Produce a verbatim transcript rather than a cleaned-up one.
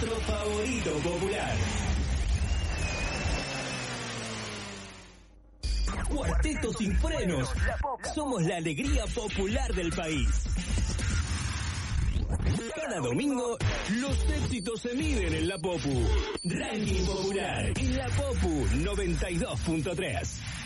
nuestro favorito popular. Cuarteto Sin Frenos. Somos la alegría popular del país. Cada domingo, los éxitos se miden en la Popu. Ranking popular en la Popu noventa y dos punto tres.